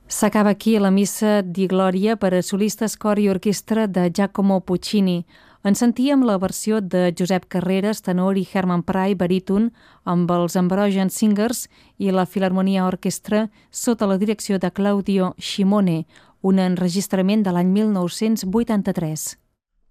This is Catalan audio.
S'acaba aquí la missa di Glòria per a solistes, cor i orquestra de Giacomo Puccini. En sentíem la versió de Josep Carreras, tenor, i Herman Prey, baríton, amb els Ambrosian Singers i la Filharmonia Orquestra sota la direcció de Claudio Scimone, un enregistrament de l'any 1983.